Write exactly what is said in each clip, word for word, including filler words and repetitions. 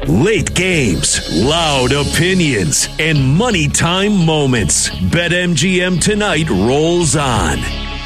Late games, loud opinions, and money time moments. BetMGM tonight rolls on.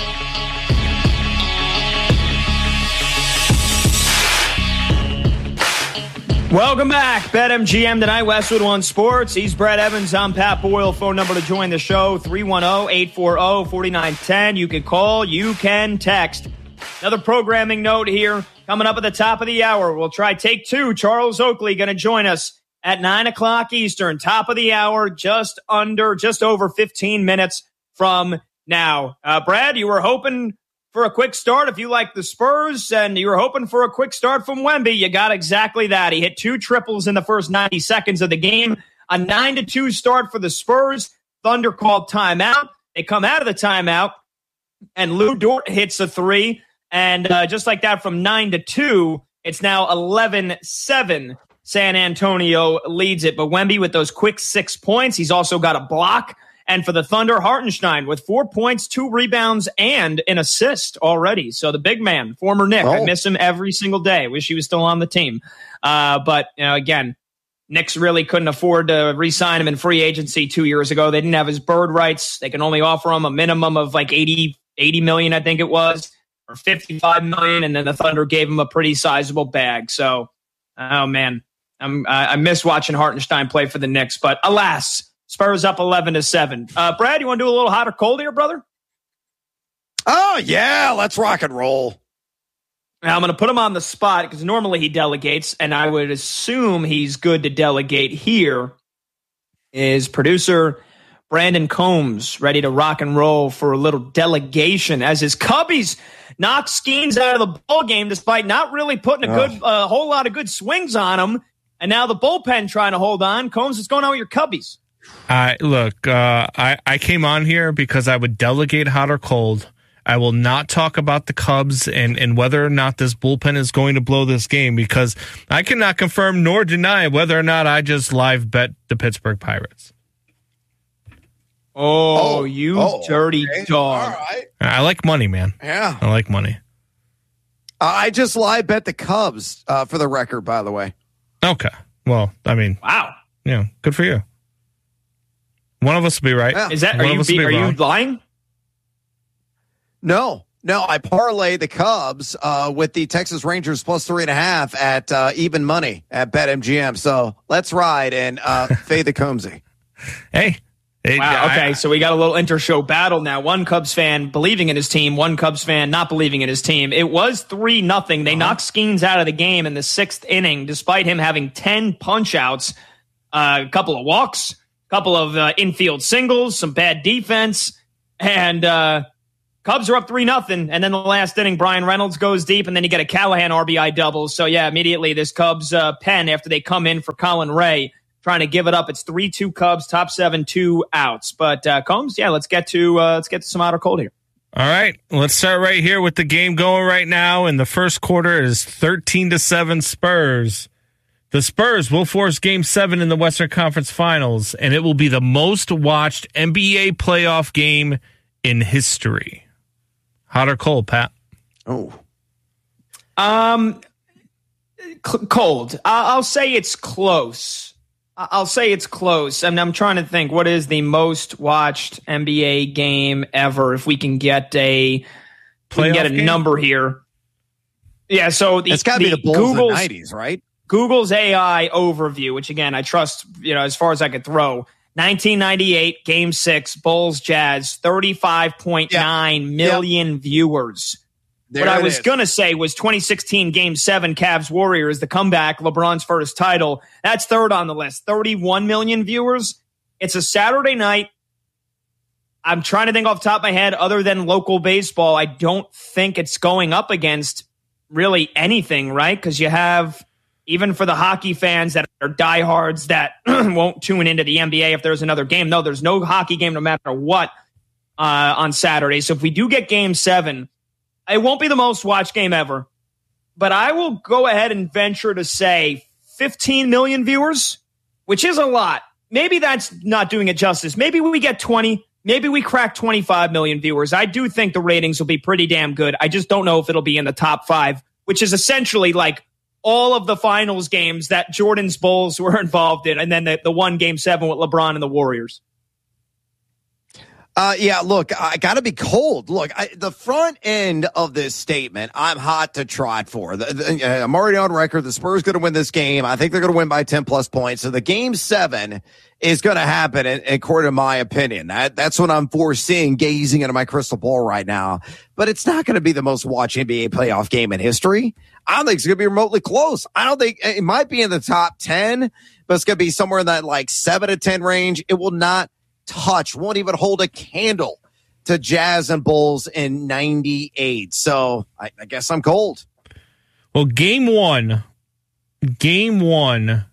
Welcome back. BetMGM tonight, Westwood One Sports. He's Brett Evans. I'm Pat Boyle. Phone number to join the show, three one zero, eight four zero, four nine one zero. You can call, you can text. Another programming note here. Coming up at the top of the hour, we'll try take two. Charles Oakley going to join us at nine o'clock Eastern. Top of the hour, just under, just over fifteen minutes from now. Uh, Brad, you were hoping for a quick start if you like the Spurs, and you were hoping for a quick start from Wemby. You got exactly that. He hit two triples in the first ninety seconds of the game. A nine to two start for the Spurs. Thunder called timeout. They come out of the timeout, and Lou Dort hits a three. And uh, just like that, from nine to two, it's now eleven seven. San Antonio leads it. But Wemby with those quick six points. He's also got a block. And for the Thunder, Hartenstein with four points, two rebounds, and an assist already. So the big man, former Knick, oh. I miss him every single day. Wish he was still on the team. Uh, but, you know, again, Knicks really couldn't afford to re-sign him in free agency two years ago. They didn't have his bird rights. They can only offer him a minimum of like eighty, eighty million, I think it was, or fifty-five million. And then the Thunder gave him a pretty sizable bag. So, oh, man, I'm, I miss watching Hartenstein play for the Knicks. But alas, Spurs up eleven to seven. Uh, Brad, you want to do a little hot or cold here, brother? Oh, yeah. Let's rock and roll. Now, I'm going to put him on the spot because normally he delegates, and I would assume he's good to delegate here. Is producer Brandon Combs ready to rock and roll for a little delegation as his Cubbies knock Skeens out of the ball game despite not really putting a good, a uh, whole lot of good swings on him. And now the bullpen trying to hold on. Combs, what's going on with your Cubbies? Uh, look, uh, I, I came on here because I would delegate hot or cold. I will not talk about the Cubs and, and whether or not this bullpen is going to blow this game because I cannot confirm nor deny whether or not I just live bet the Pittsburgh Pirates. Oh, oh you oh, dirty okay. dog. All right. I like money, man. Yeah. I like money. Uh, I just live bet the Cubs uh, for the record, by the way. Okay. Well, I mean. Wow. Yeah, good for you. One of us will be right. Yeah. Is that, One are you, be, be are you lying? No, no. I parlay the Cubs uh, with the Texas Rangers plus three and a half at uh, even money at BetMGM. So let's ride and uh, fade the Combsy. Hey. Hey, wow. Okay. I, so we got a little inter-show battle now. One Cubs fan believing in his team, one Cubs fan not believing in his team. It was three nothing. They uh-huh. knocked Skeens out of the game in the sixth inning, despite him having ten punch outs, uh, a couple of walks, couple of uh, infield singles, some bad defense, and uh, Cubs are up three nothing. And then the last inning, Brian Reynolds goes deep, and then you get a Callahan R B I double. So, yeah, immediately this Cubs uh, pen after they come in for Colin Ray, trying to give it up. It's three two Cubs, top seven, two outs. But, uh, Combs, yeah, let's get to uh, let's get to some hot or cold here. All right, let's start right here with the game going right now. And the first quarter is thirteen to seven Spurs. The Spurs will force Game seven in the Western Conference Finals, and it will be the most watched N B A playoff game in history. Hot or cold, Pat? Oh. Um, c- cold. I- I'll say it's close. I- I'll say it's close. I mean, I'm trying to think, what is the most watched N B A game ever? If we can get a, we can get a game? number here. Yeah, so the, it's got to be the Bulls of the nineties, right? Google's A I overview, which again I trust, you know, as far as I could throw. nineteen ninety-eight, Game Six, Bulls Jazz, thirty-five point nine yeah. million yeah. viewers. There what I was is. gonna say was twenty sixteen Game Seven, Cavs Warriors, the comeback, LeBron's first title. That's third on the list, thirty-one million viewers. It's a Saturday night. I'm trying to think off the top of my head, other than local baseball, I don't think it's going up against really anything, right? Because you have. Even for the hockey fans that are diehards that won't tune into the N B A if there's another game. No, there's no hockey game no matter what uh, on Saturday. So if we do get Game seven, it won't be the most watched game ever. But I will go ahead and venture to say fifteen million viewers, which is a lot. Maybe that's not doing it justice. Maybe we get twenty. Maybe we crack twenty-five million viewers. I do think the ratings will be pretty damn good. I just don't know if it'll be in the top five, which is essentially like all of the finals games that Jordan's Bulls were involved in, and then the, the one game seven with LeBron and the Warriors. Uh, yeah, look, I got to be cold. Look, I, the front end of this statement, I'm hot to trot for. The, the, uh, I'm already on record. The Spurs going to win this game. I think they're going to win by ten plus points. So the game seven is going to happen, in, according to my opinion. That, that's what I'm foreseeing, gazing into my crystal ball right now. But it's not going to be the most watched N B A playoff game in history. I don't think it's going to be remotely close. I don't think it might be in the top ten, but it's going to be somewhere in that like seven to ten range. It will not touch, won't even hold a candle to Jazz and Bulls in ninety-eight. So I, I guess I'm cold. Well, game one, game one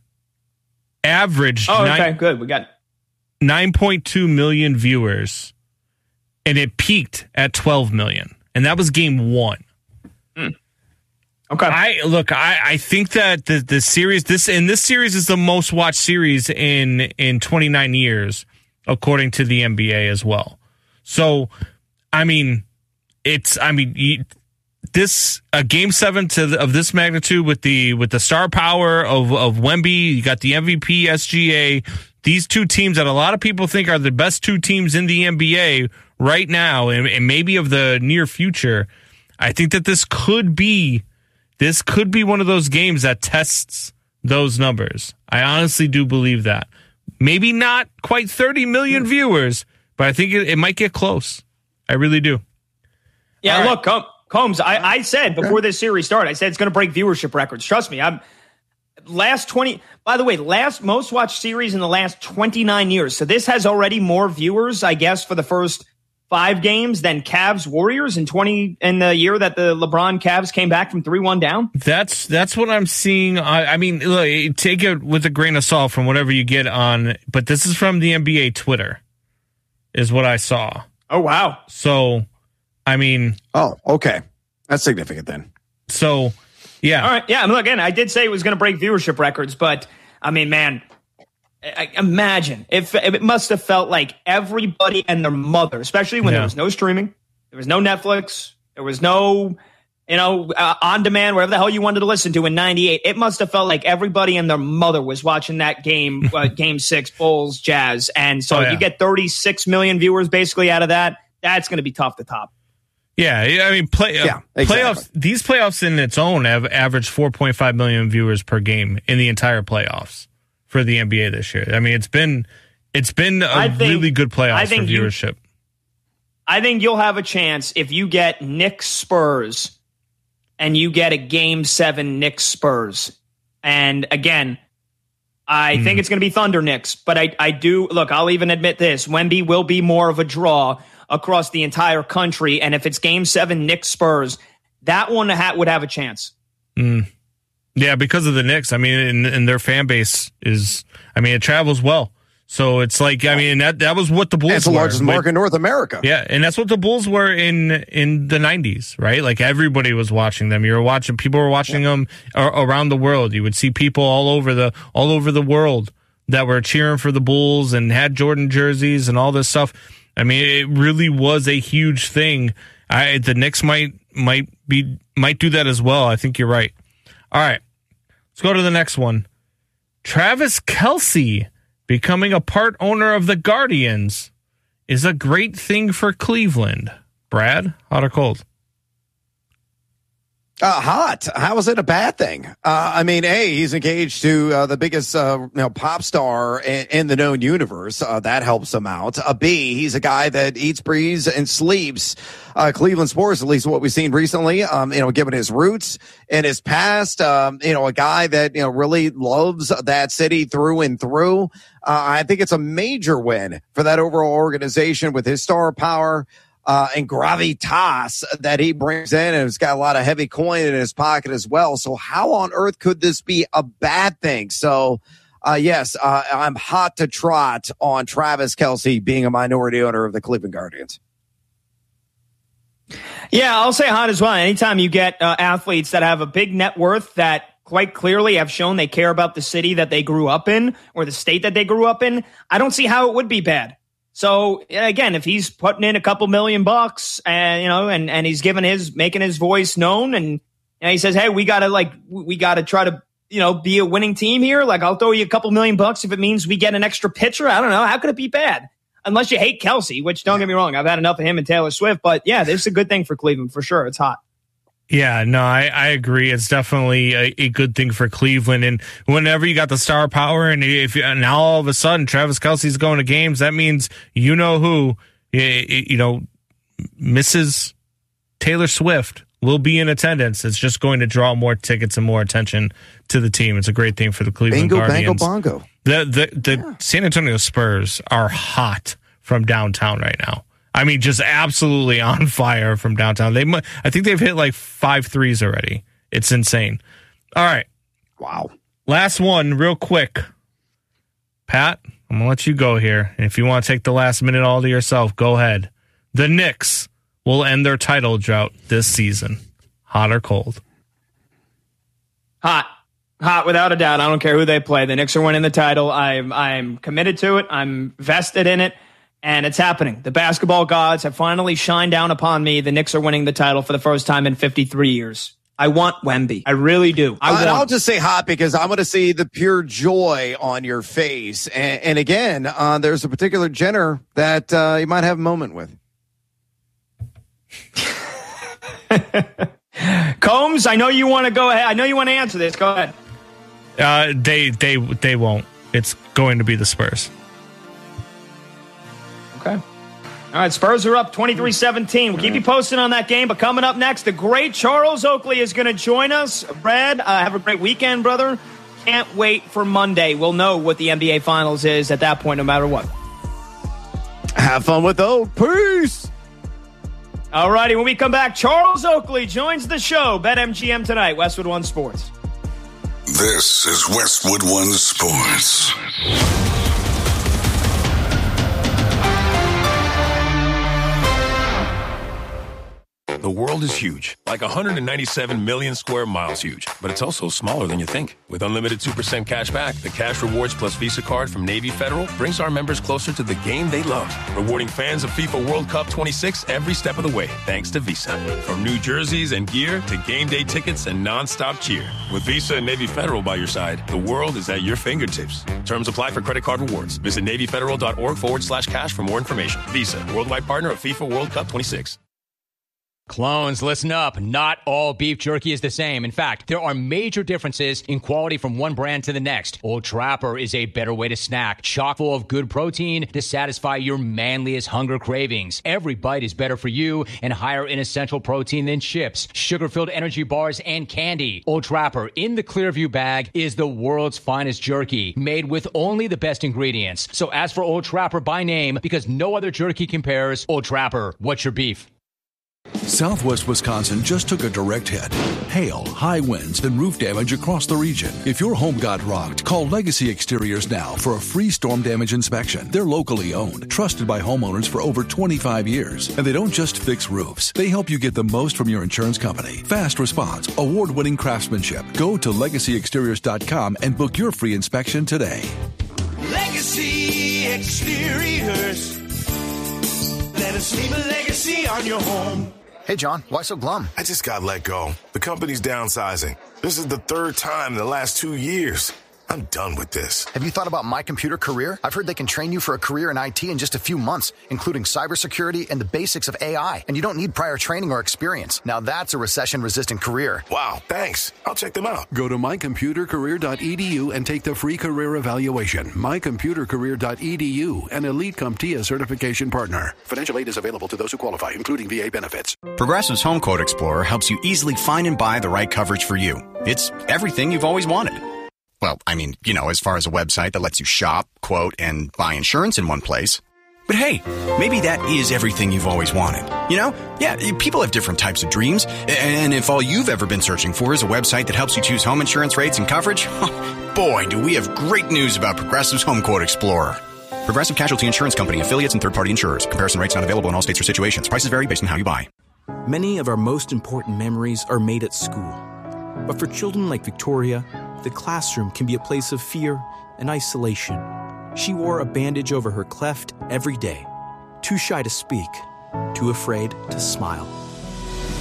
averaged oh, okay, nine, good. We got nine point two million viewers, and it peaked at twelve million. And that was game one. Mm. Okay. I look, I, I think that the, the series, this, and this series is the most watched series in, in twenty-nine years. According to the N B A as well. So, I mean, it's, I mean, you, this, a game seven to the, of this magnitude with the, with the star power of, of Wemby, you got the M V P S G A, these two teams that a lot of people think are the best two teams in the N B A right now, and, and maybe of the near future. I think that this could be, this could be one of those games that tests those numbers. I honestly do believe that. Maybe not quite thirty million viewers, but I think it, it might get close. I really do. Yeah, All look, right. Combs, I, I said before this series started, I said it's going to break viewership records. Trust me, I'm last twenty. By the way, last most watched series in the last twenty-nine years. So this has already more viewers, I guess, for the first five games than Cavs Warriors in twenty in the year that the LeBron Cavs came back from three one down. That's that's what I'm seeing. I, I mean, look, take it with a grain of salt from whatever you get on, but this is from the N B A Twitter, is what I saw. Oh wow! So, I mean, oh okay, that's significant then. So, yeah, all right, yeah. I mean, look, again, I did say it was going to break viewership records, but I mean, man. I imagine if it must have felt like everybody and their mother, especially when yeah. there was no streaming, there was no Netflix, there was no, you know, uh, on demand, wherever the hell you wanted to listen to in ninety-eight. It must have felt like everybody and their mother was watching that game, uh, game six, Bulls, Jazz. And so oh, yeah. you get thirty-six million viewers basically out of that. That's going to be tough to top. Yeah, I mean, play, uh, yeah, exactly. playoffs. These playoffs in its own have averaged four point five million viewers per game in the entire playoffs for the N B A this year. I mean, it's been it's been a think, really good playoffs for viewership. You, I think you'll have a chance if you get Knicks Spurs and you get a game seven Knicks Spurs. And again, I mm. think it's going to be Thunder Knicks, but I, I do look, I'll even admit this. Wemby will be more of a draw across the entire country. And if it's game seven Knicks Spurs, that one ha- would have a chance. Mm. Yeah, because of the Knicks. I mean, and, and their fan base is, I mean, it travels well. So it's like, I mean, that that was what the Bulls were. It's the largest market in North America. Yeah, and that's what the Bulls were in in the nineties, right? Like everybody was watching them. You were watching, people were watching yeah. them around the world. You would see people all over the all over the world that were cheering for the Bulls and had Jordan jerseys and all this stuff. I mean, it really was a huge thing. I the Knicks might might be might do that as well. I think you're right. All right, let's go to the next one. Travis Kelce becoming a part owner of the Guardians is a great thing for Cleveland. Brad, hot or cold? Uh, hot. How is it a bad thing? Uh, I mean, A, he's engaged to uh, the biggest uh, you know, pop star in, in the known universe. Uh, that helps him out. Uh, B, he's a guy that eats, breathes, and sleeps uh, Cleveland sports, at least what we've seen recently, um, you know, given his roots and his past. Um, you know, a guy that, you know, really loves that city through and through. Uh, I think it's a major win for that overall organization with his star power. Uh, and gravitas that he brings in, and it's got a lot of heavy coin in his pocket as well. So how on earth could this be a bad thing? So, uh, yes, uh, I'm hot to trot on Travis Kelce being a minority owner of the Cleveland Guardians. Yeah, I'll say hot as well. Anytime you get uh, athletes that have a big net worth that quite clearly have shown they care about the city that they grew up in or the state that they grew up in, I don't see how it would be bad. So again, if he's putting in a couple million bucks and, you know, and, and he's giving his, making his voice known and and he says, hey, we got to like, we got to try to, you know, be a winning team here. Like, I'll throw you a couple million bucks if it means we get an extra pitcher. I don't know. How could it be bad? Unless you hate Kelsey, which don't get me wrong. I've had enough of him and Taylor Swift, but yeah, this is a good thing for Cleveland for sure. It's hot. Yeah, no, I, I agree. It's definitely a, a good thing for Cleveland. And whenever you got the star power, and if and now all of a sudden Travis Kelce's going to games, that means you know who, you know, Missus Taylor Swift will be in attendance. It's just going to draw more tickets and more attention to the team. It's a great thing for the Cleveland Bingo, Guardians. bango, bongo. The the the yeah. San Antonio Spurs are hot from downtown right now. I mean, just absolutely on fire from downtown. They, I think they've hit like five threes already. It's insane. All right. Wow. Last one, real quick. Pat, I'm going to let you go here. And if you want to take the last minute all to yourself, go ahead. The Knicks will end their title drought this season. Hot or cold? Hot. Hot, without a doubt. I don't care who they play. The Knicks are winning the title. I'm, I'm committed to it. I'm vested in it. And it's happening. The basketball gods have finally shined down upon me. The Knicks are winning the title for the first time in fifty-three years. I want Wemby. I really do. I uh, want I'll just say hot because I'm going to see the pure joy on your face. And, and again, uh, there's a particular Jenner that uh, you might have a moment with. Combs, I know you want to go ahead. I know you want to answer this. Go ahead. Uh, they they they won't. It's going to be the Spurs. Okay. All right, Spurs are up twenty-three seventeen. We'll keep you posted on that game. But coming up next, the great Charles Oakley is going to join us. Brad, uh, have a great weekend, brother. Can't wait for Monday. We'll know what the N B A Finals is at that point, no matter what. Have fun with those. Peace. All righty, when we come back, Charles Oakley joins the show. BetMGM tonight, Westwood One Sports. This is Westwood One Sports. The world is huge, like one hundred ninety-seven million square miles huge, but it's also smaller than you think. With unlimited two percent cash back, the Cash Rewards Plus Visa card from Navy Federal brings our members closer to the game they love, rewarding fans of FIFA World Cup twenty-six every step of the way, thanks to Visa. From new jerseys and gear to game day tickets and nonstop cheer. With Visa and Navy Federal by your side, the world is at your fingertips. Terms apply for credit card rewards. Visit NavyFederal.org forward slash cash for more information. Visa, worldwide partner of FIFA World Cup twenty-six. Clones, listen up. Not all beef jerky is the same. In fact, there are major differences in quality from one brand to the next. Old Trapper is a better way to snack, chock full of good protein to satisfy your manliest hunger cravings. Every bite is better for you and higher in essential protein than chips, sugar-filled energy bars, and candy. Old Trapper in the Clearview bag is the world's finest jerky, made with only the best ingredients. So ask for Old Trapper by name because no other jerky compares. Old Trapper, what's your beef? Southwest Wisconsin just took a direct hit. Hail, high winds, and roof damage across the region. If your home got rocked, call Legacy Exteriors now for a free storm damage inspection. They're locally owned, trusted by homeowners for over twenty-five years. And they don't just fix roofs. They help you get the most from your insurance company. Fast response, award-winning craftsmanship. Go to legacy exteriors dot com and book your free inspection today. Legacy Exteriors. Let us leave a legacy on your home. Hey, John, why so glum? I just got let go. The company's downsizing. This is the third time in the last two years. I'm done with this. Have you thought about My Computer Career? I've heard they can train you for a career in I T in just a few months, including cybersecurity and the basics of A I. And you don't need prior training or experience. Now that's a recession-resistant career. Wow, thanks. I'll check them out. Go to my computer career dot e d u and take the free career evaluation. my computer career dot e d u, an Elite CompTIA certification partner. Financial aid is available to those who qualify, including V A benefits. Progressive's Home Quote Explorer helps you easily find and buy the right coverage for you. It's everything you've always wanted. Well, I mean, you know, as far as a website that lets you shop, quote, and buy insurance in one place. But hey, maybe that is everything you've always wanted. You know? Yeah, people have different types of dreams. And if all you've ever been searching for is a website that helps you choose home insurance rates and coverage, boy, do we have great news about Progressive's Home Quote Explorer. Progressive Casualty Insurance Company, affiliates, and third-party insurers. Comparison rates not available in all states or situations. Prices vary based on how you buy. Many of our most important memories are made at school. But for children like Victoria, the classroom can be a place of fear and isolation. She wore a bandage over her cleft every day, too shy to speak, too afraid to smile.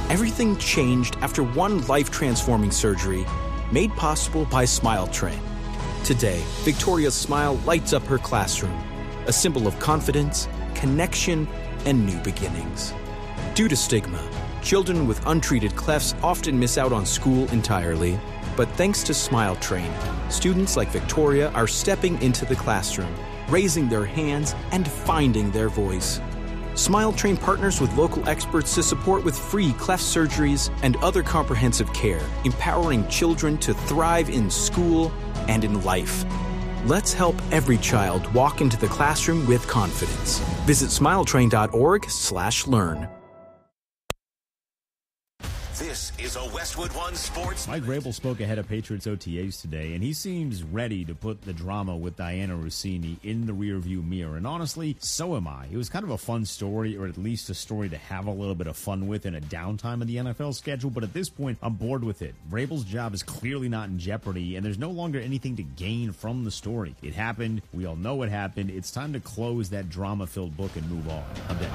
Everything changed after one life-transforming surgery made possible by Smile Train. Today, Victoria's smile lights up her classroom, a symbol of confidence, connection, and new beginnings. Due to stigma, children with untreated clefts often miss out on school entirely. But thanks to Smile Train, students like Victoria are stepping into the classroom, raising their hands, and finding their voice. Smile Train partners with local experts to support with free cleft surgeries and other comprehensive care, empowering children to thrive in school and in life. Let's help every child walk into the classroom with confidence. Visit smiletrain.org slash learn. This is a Westwood One Sports. Mike Vrabel spoke ahead of Patriots O T As today, and he seems ready to put the drama with Diana Rossini in the rearview mirror. And honestly, so am I. It was kind of a fun story, or at least a story to have a little bit of fun with in a downtime of the N F L schedule. But at this point, I'm bored with it. Vrabel's job is clearly not in jeopardy, and there's no longer anything to gain from the story. It happened. We all know what happened. It's time to close that drama-filled book and move on. I'm done.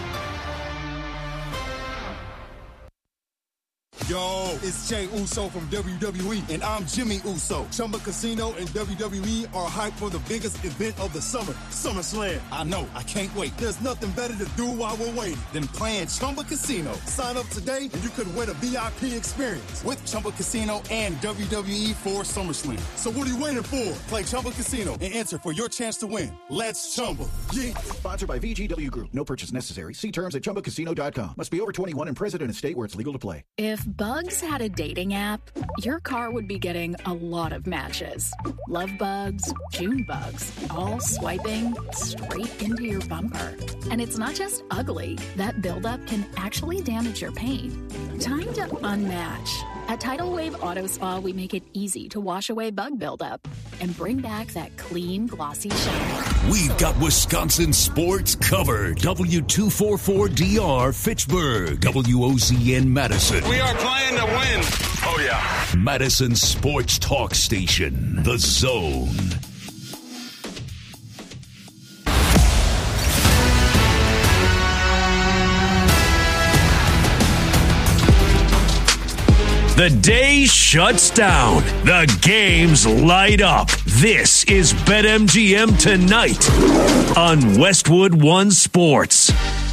Yo, it's Jey Uso from W W E, and I'm Jimmy Uso. Chumba Casino and W W E are hyped for the biggest event of the summer, SummerSlam. I know, I can't wait. There's nothing better to do while we're waiting than playing Chumba Casino. Sign up today, and you could win a V I P experience with Chumba Casino and W W E for SummerSlam. So what are you waiting for? Play Chumba Casino and enter for your chance to win. Let's Chumba. Yeah. Sponsored by V G W Group. No purchase necessary. See terms at chumba casino dot com. Must be over twenty-one and present in a state where it's legal to play. If Bugs had a dating app, your car would be getting a lot of matches. Love bugs, June bugs, all swiping straight into your bumper. And it's not just ugly. That buildup can actually damage your paint. Time to unmatch. At Tidal Wave Auto Spa, we make it easy to wash away bug buildup and bring back that clean, glossy shine. We've got Wisconsin sports covered. W two forty-four D R Fitchburg. W O Z N Madison. We are playing to win. Oh, yeah. Madison Sports Talk Station. The Zone. The day shuts down. The games light up. This is BetMGM Tonight on Westwood One Sports.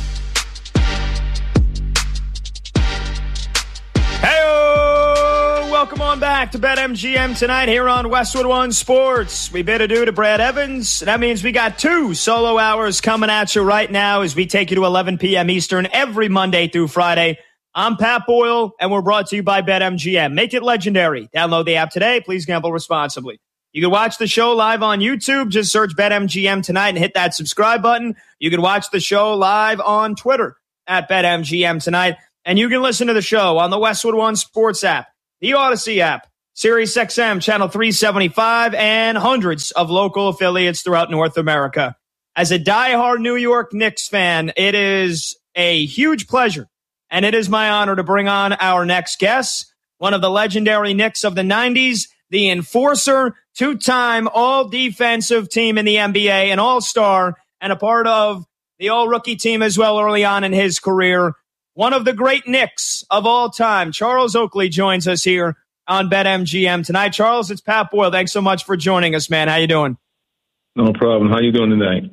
Hey-o! Welcome on back to BetMGM Tonight here on Westwood One Sports. We bid adieu to Brad Evans. That means we got two solo hours coming at you right now as we take you to eleven p.m. Eastern every Monday through Friday. I'm Pat Boyle, and we're brought to you by BetMGM. Make it legendary. Download the app today. Please gamble responsibly. You can watch the show live on YouTube. Just search BetMGM Tonight and hit that subscribe button. You can watch the show live on Twitter at BetMGM Tonight. And you can listen to the show on the Westwood One Sports app, the Odyssey app, Sirius X M, Channel three seventy-five, and hundreds of local affiliates throughout North America. As a diehard New York Knicks fan, it is a huge pleasure. And it is my honor to bring on our next guest, one of the legendary Knicks of the nineties, the enforcer, two-time all-defensive team in the N B A, an all-star, and a part of the all-rookie team as well early on in his career. One of the great Knicks of all time, Charles Oakley, joins us here on BetMGM Tonight. Charles, it's Pat Boyle. Thanks so much for joining us, man. How you doing? No problem. How you doing tonight?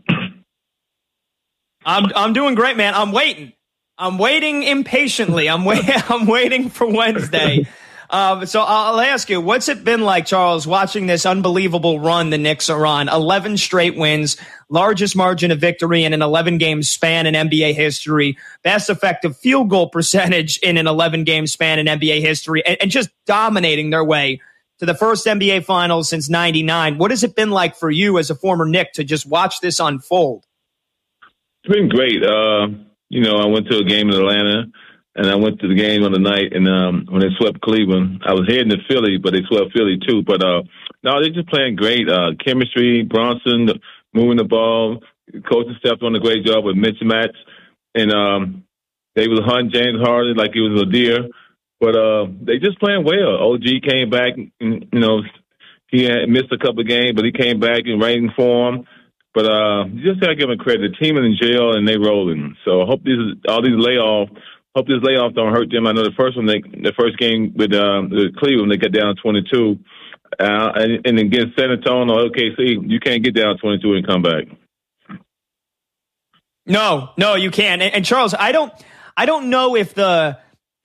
I'm I'm doing great, man. I'm waiting. I'm waiting impatiently. I'm wait. I'm waiting for Wednesday. Um, so I'll ask you, what's it been like, Charles, watching this unbelievable run the Knicks are on? eleven straight wins, largest margin of victory in an eleven-game span in N B A history, best effective field goal percentage in an eleven-game span in N B A history, and, and just dominating their way to the first N B A Finals since ninety-nine. What has it been like for you as a former Knick to just watch this unfold? It's been great. Uh, you know, I went to a game in Atlanta, and I went to the game on the night, and um, when they swept Cleveland, I was heading to Philly, but they swept Philly too. But uh, no, they're just playing great. Uh, chemistry, Bronson moving the ball. Coach stepped on a great job with mismatch, and um, they was hunting James Harden like he was a deer. But uh, they just playing well. O G came back, and, you know, he had missed a couple of games, but he came back in reigning form. But uh, you just got to give him credit. The team is in jail, and they rolling. So I hope these all these layoffs hope this layoff don't hurt them. I know the first one, they, the first game with, um, with Cleveland, they got down twenty-two. Uh, and, and against San Antonio or O K C, you can't get down twenty-two and come back. No, no, you can't. And, and Charles, I don't, I don't know if the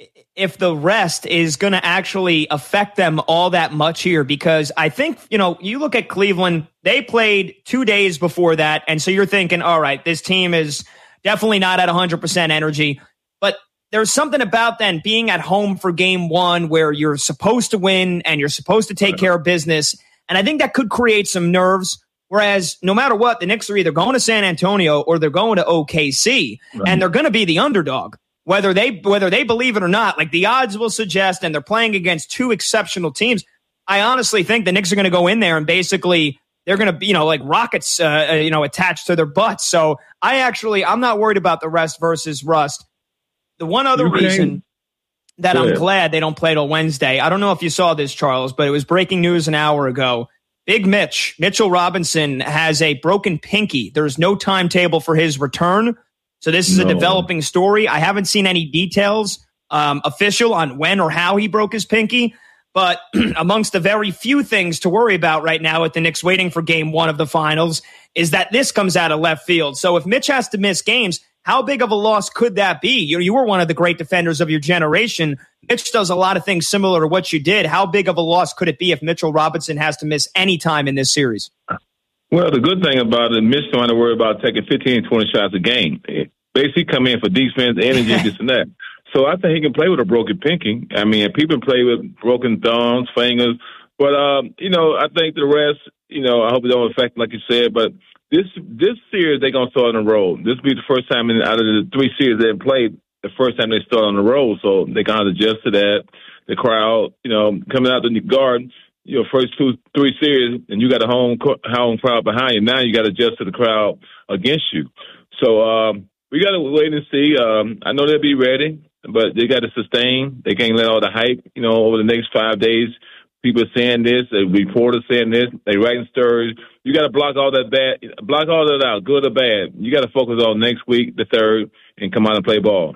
if the rest is going to actually affect them all that much here, because I think, you know, you look at Cleveland, they played two days before that, and so you're thinking, all right, this team is definitely not at one hundred percent energy, but there's something about then being at home for game one where you're supposed to win and you're supposed to take care of business. And I think that could create some nerves. Whereas no matter what, the Knicks are either going to San Antonio or they're going to O K C, right, and they're going to be the underdog, whether they whether they believe it or not. Like the odds will suggest, and they're playing against two exceptional teams. I honestly think the Knicks are going to go in there and basically they're going to be, you know, like rockets, uh, you know, attached to their butts. So I actually, I'm not worried about the rest versus rust. The one other Ukraine. reason that Go I'm ahead. glad they don't play till Wednesday, I don't know if you saw this, Charles, but it was breaking news an hour ago. Big Mitch, Mitchell Robinson, has a broken pinky. There's no timetable for his return. So this is No. a developing story. I haven't seen any details um, official on when or how he broke his pinky. But amongst the very few things to worry about right now with the Knicks waiting for game one of the finals is that this comes out of left field. So if Mitch has to miss games, how big of a loss could that be? You, you were one of the great defenders of your generation. Mitch does a lot of things similar to what you did. How big of a loss could it be if Mitchell Robinson has to miss any time in this series? Well, the good thing about it, Mitch don't have to worry about taking fifteen, twenty shots a game. Basically come in for defense, energy, this and that. So I think he can play with a broken pinky. I mean, people play with broken thumbs, fingers. But, um, you know, I think the rest, you know, I hope it don't affect, like you said. But this this series, they're going to start on the road. This will be the first time in, out of the three series they've played, the first time they start on the road. So they're going to adjust to that. The crowd, you know, coming out the Garden, you know, first two, three series, and you got a home home crowd behind you. Now you got to adjust to the crowd against you. So um, we got to wait and see. Um, I know they'll be ready, but they got to sustain. They can't let all the hype, you know, over the next five days. People saying this, the reporters saying this, they writing stories. You got to block all that bad, block all that out, good or bad. You got to focus on next week, the third, and come out and play ball.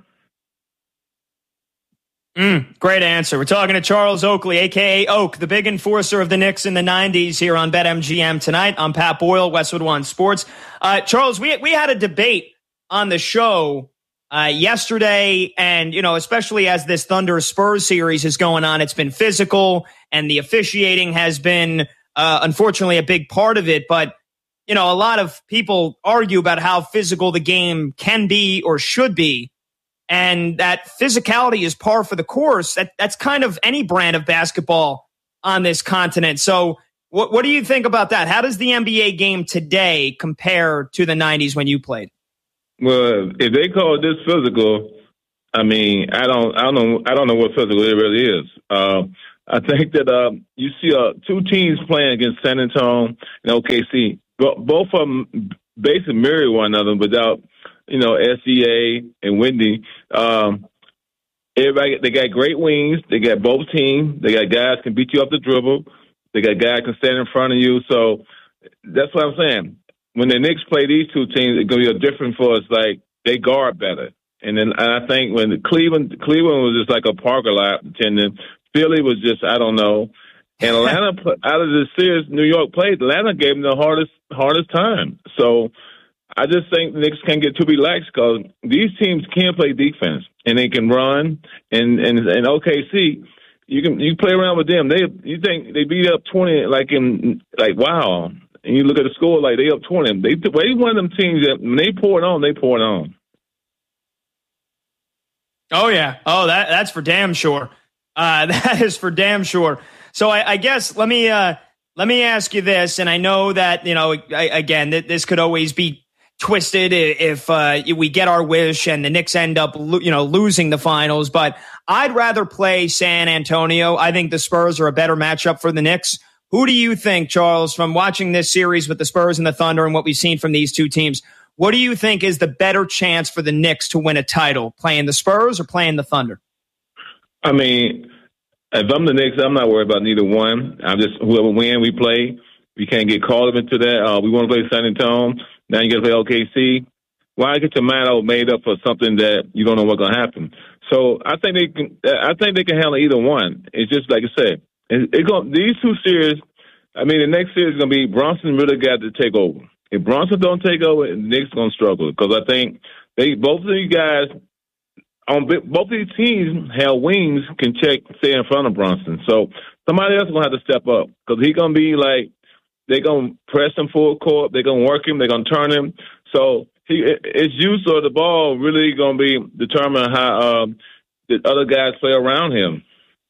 Mm, great answer. We're talking to Charles Oakley, a k a. Oak, the big enforcer of the Knicks in the nineties here on BetMGM tonight. I'm Pat Boyle, Westwood One Sports. Uh, Charles, we we had a debate on the show uh, yesterday, and, you know, especially as this Thunder Spurs series is going on, it's been physical, and the officiating has been, uh, unfortunately, a big part of it. But, you know, a lot of people argue about how physical the game can be or should be. And that physicality is par for the course. That that's kind of any brand of basketball on this continent. So what what do you think about that? How does the N B A game today compare to the nineties when you played? Well, if they call this physical, I mean, I don't, I don't know, I don't know what physical it really is. Uh, I think that uh, you see uh, two teams playing against San Antonio and O K C. Both of them basically mirror one another without, you know, S E A and Wendy. Um, everybody, they got great wings. They got both teams. They got guys can beat you up the dribble. They got guys can stand in front of you. So that's what I'm saying. When the Knicks play these two teams, it's going to be a different for us. Like, they guard better. And then and I think when the Cleveland Cleveland was just like a Parker lap attendant. Philly was just, I don't know. And Atlanta, out of the series New York played, Atlanta gave them the hardest hardest time. So I just think the Knicks can't get too relaxed because these teams can play defense and they can run. And and, and O K C, you can you play around with them. They you think they beat up twenty like in like wow. And you look at the score like they up twenty. They they one of them teams that when they pour it on, they pour it on. Oh yeah, oh that that's for damn sure. Uh, that is for damn sure. So I, I guess let me uh, let me ask you this, and I know that you know I, again that this could always be twisted if uh, we get our wish and the Knicks end up lo- you know losing the finals. But I'd rather play San Antonio. I think the Spurs are a better matchup for the Knicks. Who do you think, Charles, from watching this series with the Spurs and the Thunder and what we've seen from these two teams? What do you think is the better chance for the Knicks to win a title, playing the Spurs or playing the Thunder? I mean, if I'm the Knicks, I'm not worried about neither one. I'm just whoever win, we play. We can't get caught up into that. Uh, we want to play San Antonio. Now you got to play O K C. Why get your mind all made up for something that you don't know what's going to happen? So I think they can. I think they can handle either one. It's just like I said. It, it going these two series. I mean, the next series is going to be Brunson really got to take over. If Brunson don't take over, the Knicks going to struggle because I think they both of these guys on both of these teams have wings can check stay in front of Brunson. So somebody else is going to have to step up because he's going to be like they're going to press him full court. They're going to work him. They're going to turn him. So he, his use of the ball really going to be determine how uh, the other guys play around him.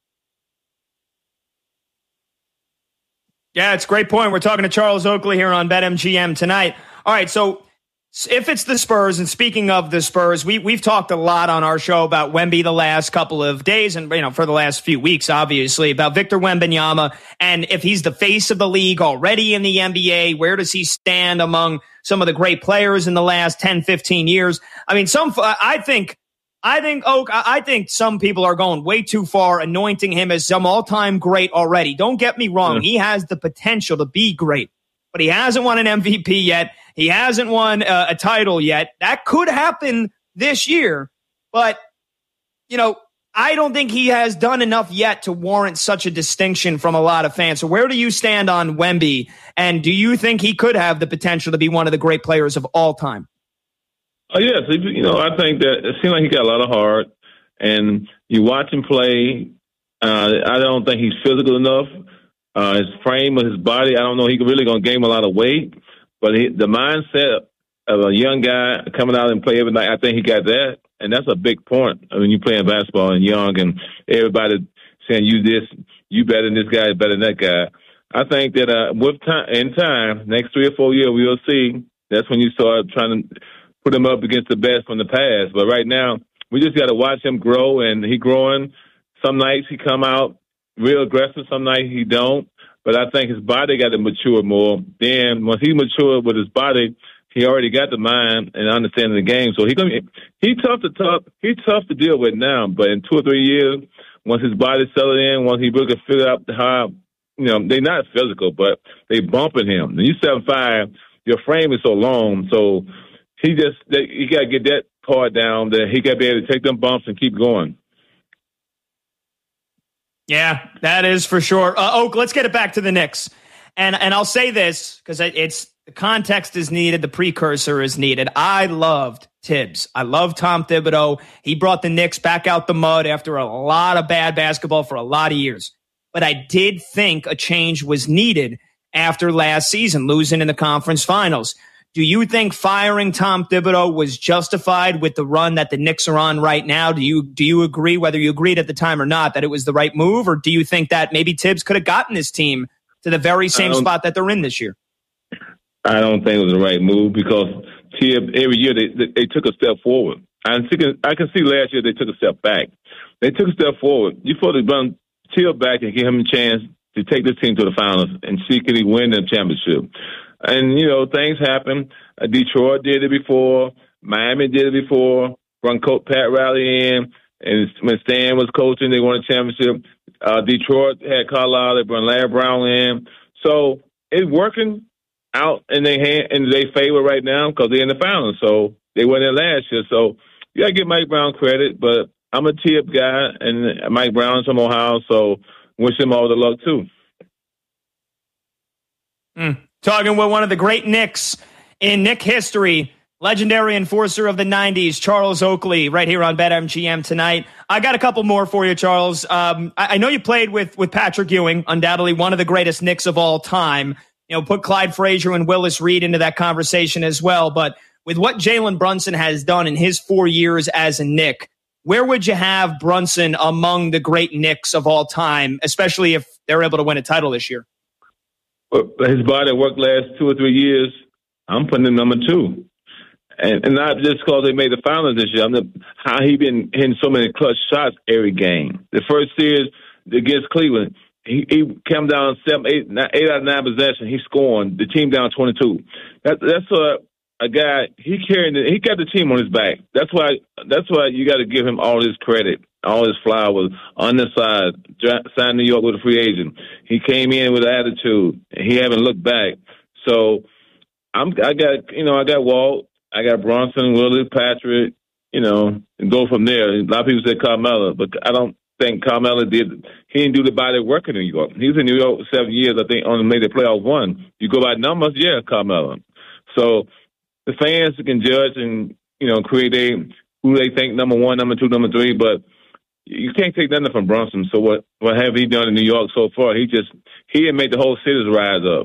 Yeah, it's a great point. We're talking to Charles Oakley here on BetMGM tonight. All right, so if it's the Spurs, and speaking of the Spurs, we, we've talked a lot on our show about Wemby the last couple of days and, you know, for the last few weeks, obviously, about Victor Wembanyama and if he's the face of the league already in the N B A, where does he stand among some of the great players in the last ten, fifteen years? I mean, some, I think, I think, Oak, I think some people are going way too far, anointing him as some all-time great already. Don't get me wrong. Yeah. He has the potential to be great, but he hasn't won an M V P yet. He hasn't won uh, a title yet. That could happen this year, but, you know, I don't think he has done enough yet to warrant such a distinction from a lot of fans. So where do you stand on Wemby, and do you think he could have the potential to be one of the great players of all time? Oh, yes. You know, I think that it seems like he got a lot of heart, and you watch him play. Uh, I don't think he's physical enough. Uh, his frame of his body, I don't know. He's really going to gain a lot of weight, but he, the mindset of a young guy coming out and play every night, I think he got that, and that's a big point. I mean, you're playing basketball and young, and everybody saying you this, you better than this guy, better than that guy. I think that uh, with time, in time, next three or four years, we'll see. That's when you start trying to put him up against the best from the past. But right now, we just got to watch him grow, and he growing. Some nights he come out real aggressive, some nights he don't. But I think his body got to mature more. Then once he matured with his body, he already got the mind and understanding the game. So he gonna he tough to tough he tough to deal with now. But in two or three years, once his body settled in, once he really can figure out how, you know, they're not physical, but they bumping him. And you seven five, your frame is so long, so. He just, they, you got to get that part down that he got to be able to take them bumps and keep going. Yeah, that is for sure. Uh, Oak, let's get it back to the Knicks. And and I'll say this because it's the context is needed. The precursor is needed. I loved Tibbs. I love Tom Thibodeau. He brought the Knicks back out the mud after a lot of bad basketball for a lot of years. But I did think a change was needed after last season, losing in the conference finals. Do you think firing Tom Thibodeau was justified with the run that the Knicks are on right now? Do you do you agree, whether you agreed at the time or not, that it was the right move? Or do you think that maybe Tibbs could have gotten his team to the very same spot that they're in this year? I don't think it was the right move because Tibbs, every year they, they, they took a step forward. I can, I can see last year they took a step back. They took a step forward. You supposed to run Tibbs back and give him a chance to take this team to the finals and see can he win the championship. And, you know, things happen. Uh, Detroit did it before. Miami did it before. Run Coach Pat Riley in. And when Stan was coaching, they won a championship. Uh, Detroit had Carlisle. They brought Larry Brown in. So it's working out in their hand, in their favor right now because they're in the finals. So they weren't in last year. So you got to give Mike Brown credit. But I'm a tip guy, and Mike Brown's from Ohio, so wish him all the luck, too. Mm. Talking with one of the great Knicks in Knick history, legendary enforcer of the nineties, Charles Oakley, right here on BetMGM tonight. I got a couple more for you, Charles. Um, I, I know you played with, with Patrick Ewing, undoubtedly one of the greatest Knicks of all time. You know, put Clyde Frazier and Willis Reed into that conversation as well. But with what Jalen Brunson has done in his four years as a Knick, where would you have Brunson among the great Knicks of all time, especially if they're able to win a title this year? His body work last two or three years, I'm putting him number two. And, and not just because they made the finals this year. I mean, how he been hitting so many clutch shots every game. The first series against Cleveland, he, he came down seven, eight, nine, eight out of nine possessions. He scoring the team down twenty-two. That, that's a, a guy. He carried. He got the team on his back. That's why. That's why you got to give him all his credit. All his flowers on the side. Signed New York with a free agent. He came in with attitude. He haven't looked back. So I'm. I got. You know. I got Walt. I got Bronson, Willie, Patrick, you know, and go from there. A lot of people say Carmelo, but I don't think Carmelo did. He didn't do the body work in New York. He was in New York for seven years, I think, only made the playoff one. You go by numbers, yeah, Carmelo. So the fans can judge and, you know, create a, who they think number one, number two, number three, but you can't take nothing from Brunson. So what, what have he done in New York so far? He just, he had made the whole city rise up.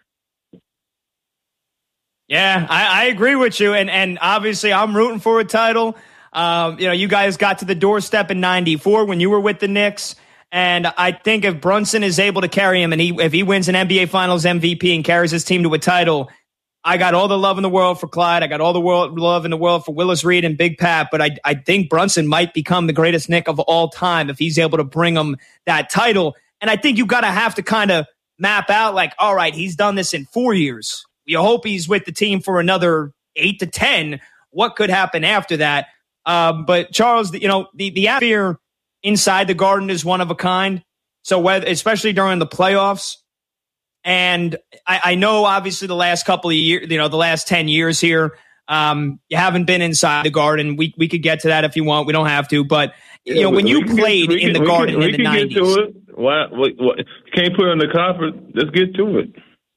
Yeah, I, I agree with you. And, and obviously I'm rooting for a title. Um, you know, you guys got to the doorstep in ninety-four when you were with the Knicks. And I think if Brunson is able to carry him and he, if he wins an N B A Finals M V P and carries his team to a title, I got all the love in the world for Clyde. I got all the world, love in the world for Willis Reed and Big Pat. But I, I think Brunson might become the greatest Knick of all time if he's able to bring him that title. And I think you got to have to kind of map out like, all right, he's done this in four years. You hope he's with the team for another eight to ten. What could happen after that? Um, but Charles, you know, the, the atmosphere inside the Garden is one of a kind. So whether, especially during the playoffs, and I, I know obviously the last couple of years, you know, the last ten years here, um, you haven't been inside the Garden. We we could get to that if you want. We don't have to, but you know, when you played get, in can, the Garden can, in the nineties, get to it. Why, what, what, can't put it in the conference. Let's get to it.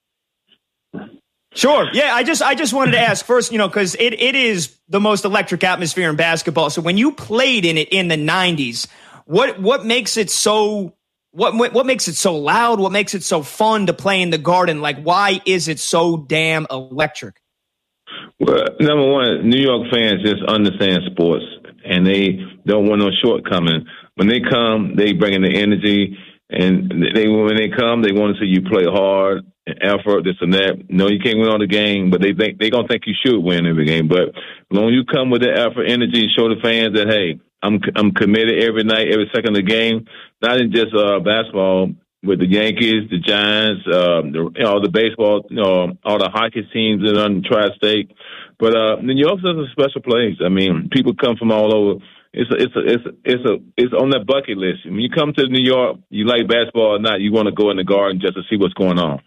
Sure. Yeah, I just I just wanted to ask first, you know, because it, it is the most electric atmosphere in basketball. So when you played in it in the nineties, what what makes it so what what makes it so loud? What makes it so fun to play in the Garden? Like, why is it so damn electric? Well, number one, New York fans just understand sports, and they don't want no shortcoming. When they come, they bring in the energy, and they when they come, they want to see you play hard. Effort, this and that. No, you can't win all the game, but they think they gonna think you should win every game. But as long as you come with the effort, energy, show the fans that hey, I'm I'm committed every night, every second of the game. Not in just uh, basketball with the Yankees, the Giants, um, the, you know, the baseball, you know, all the hockey teams that are in the tri-state. But uh, New York's is a special place. I mean, people come from all over. It's a, it's a, it's a, it's a, it's on that bucket list. When you come to New York, you like basketball or not, you want to go in the Garden just to see what's going on.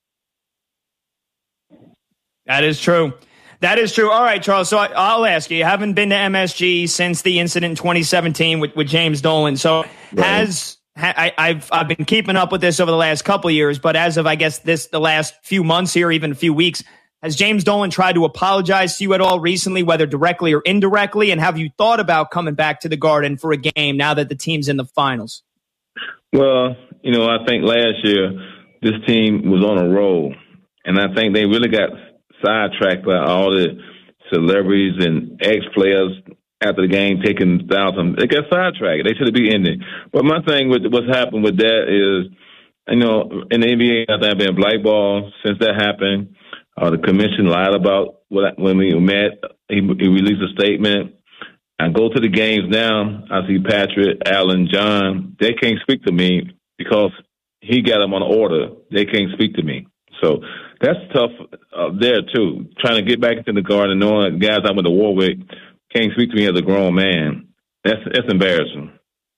That is true. That is true. All right, Charles. So I, I'll ask you. You haven't been to M S G since the incident in twenty seventeen with, with James Dolan. So right. has ha, I, I've I've been keeping up with this over the last couple of years, but as of I guess this the last few months here, even a few weeks, has James Dolan tried to apologize to you at all recently, whether directly or indirectly? And have you thought about coming back to the Garden for a game now that the team's in the finals? Well, you know, I think last year this team was on a roll, and I think they really got sidetracked by all the celebrities and ex-players after the game taking thousands. They got sidetracked. They should have been in there. But my thing with what's happened with that is, you know, in the N B A, I think I've been blackballed since that happened. Uh, the commission lied about what when we met. He, he released a statement. I go to the games now. I see Patrick, Allen, John. They can't speak to me because he got them on order. They can't speak to me. So that's tough uh, there, too. Trying to get back into the Garden, knowing guys I went to war with can't speak to me as a grown man. That's that's embarrassing.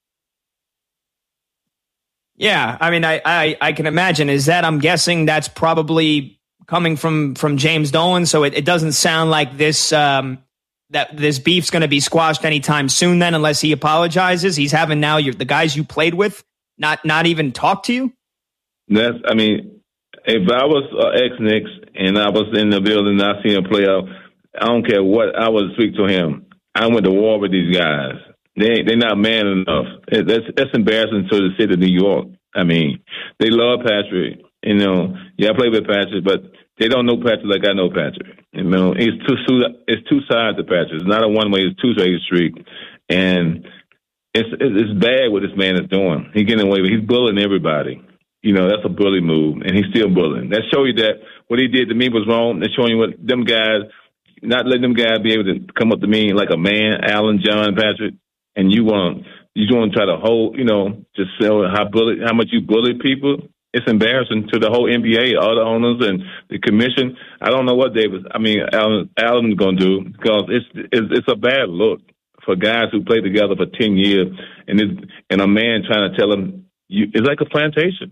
Yeah, I mean, I, I, I can imagine. Is that, I'm guessing that's probably coming from, from James Dolan, so it, it doesn't sound like this um, that this beef's going to be squashed anytime soon then, unless he apologizes. He's having now your, the guys you played with not not even talk to you? That's, I mean... If I was uh, ex-Knicks and I was in the building and I seen a player, I don't care what, I would speak to him. I went to war with these guys. They, they're not man enough. It, that's, that's embarrassing to the city of New York. I mean, they love Patrick. You know, yeah, I play with Patrick, but they don't know Patrick like I know Patrick. You know, it's two, it's two sides to Patrick. It's not a one-way, it's two-way street. And it's, it's bad what this man is doing. He's getting away with it. He's bullying everybody. You know, that's a bully move, and he's still bullying. That shows you that what he did to me was wrong. That's showing you what them guys, not letting them guys be able to come up to me like a man, Allen, John, Patrick, and you want you want to try to hold, you know, just show how bully, how much you bully people. It's embarrassing to the whole N B A, all the owners and the commission. I don't know what Davis, I mean, Allen, Allen's going to do because it's, it's it's a bad look for guys who played together for ten years, and it's, and a man trying to tell them you, it's like a plantation.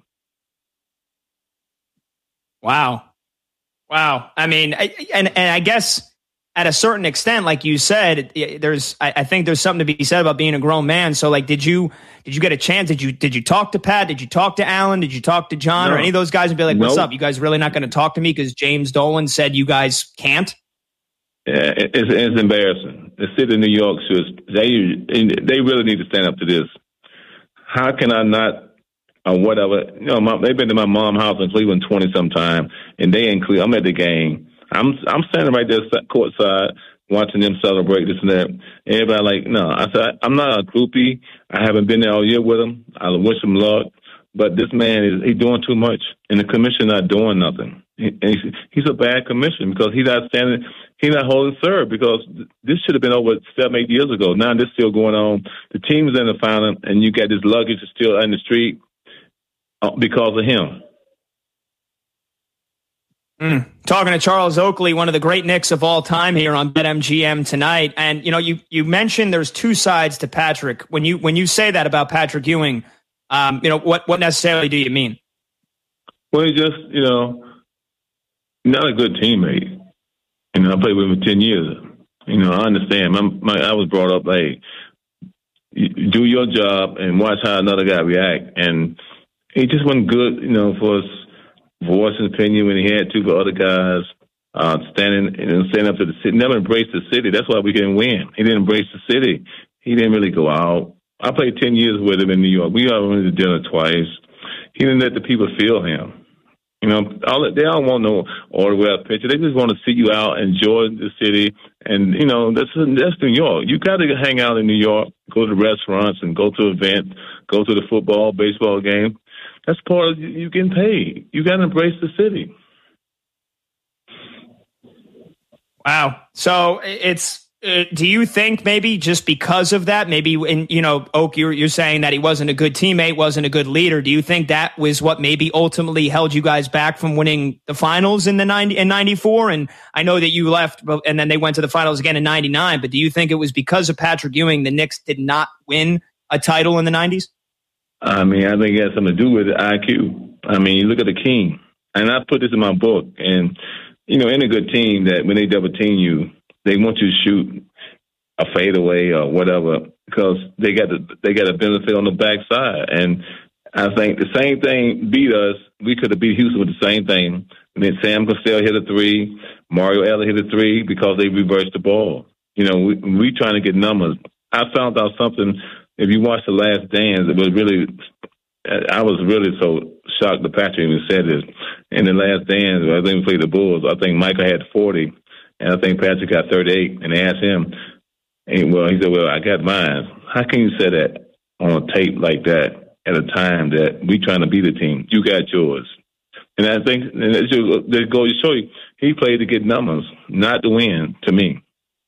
Wow. Wow. I mean, I, and, and I guess at a certain extent, like you said, there's I, I think there's something to be said about being a grown man. So like, did you did you get a chance? Did you did you talk to Pat? Did you talk to Alan? Did you talk to John No. or any of those guys and be like, what's Nope. up? You guys really not going to talk to me because James Dolan said you guys can't? Yeah, it's, it's embarrassing. The city of New York should they they really need to stand up to this. How can I not or whatever? You know, my, they've been to my mom's house in Cleveland twenty sometime, and they in Cleveland. I'm at the game. I'm I'm standing right there courtside watching them celebrate this and that. Everybody like, no. I said I'm not a groupie. I haven't been there all year with them. I wish him luck, but this man is he doing too much, and the commission not doing nothing. He, and he's, he's a bad commission because he's not standing. He's not holding serve because this should have been over seven, eight years ago. Now this still going on. The team's in the final, and you got this luggage still in the street because of him. Mm. Talking to Charles Oakley, one of the great Knicks of all time here on BetMGM tonight. And, you know, you, you mentioned there's two sides to Patrick. When you when you say that about Patrick Ewing, um, you know, what, what necessarily do you mean? Well, he's just, you know, not a good teammate. You know, I played with him for ten years. You know, I understand. My, my, I was brought up, hey, you do your job and watch how another guy react. And he just wasn't good, you know, for us. Voice his opinion when he had to for other guys, uh, standing and standing up to the city. Never embraced the city. That's why we didn't win. He didn't embrace the city. He didn't really go out. I played ten years with him in New York. We all went to dinner twice. He didn't let the people feel him. You know, all they don't want no autograph picture. They just want to see you out, enjoy the city, and you know that's that's New York. You got to hang out in New York, go to restaurants, and go to events, go to the football, baseball game. That's part of you getting paid. You got to embrace the city. Wow. So it's. Uh, do you think maybe just because of that, maybe in you know, Oak, you're you're saying that he wasn't a good teammate, wasn't a good leader. Do you think that was what maybe ultimately held you guys back from winning the finals in the ninety in ninety-four? And I know that you left, and then they went to the finals again in ninety-nine. But do you think it was because of Patrick Ewing the Knicks did not win a title in the nineties? I mean, I think it has something to do with I Q. I mean, you look at the King, and I put this in my book. And you know, any good team that when they double team you, they want you to shoot a fadeaway or whatever because they got the, they got a benefit on the backside. And I think the same thing beat us. We could have beat Houston with the same thing. And then Sam Cassell hit a three, Mario Eller hit a three because they reversed the ball. You know, we we trying to get numbers. I found out something. If you watch The Last Dance, it was really. I was really so shocked that Patrick even said this. In The Last Dance, I think we played the Bulls. I think Michael had forty. And I think Patrick got thirty-eight. And they asked him, and well, he said, well, I got mine. How can you say that on a tape like that at a time that we trying to beat the team? You got yours. And I think and it just it goes to show you, he played to get numbers, not to win, to me.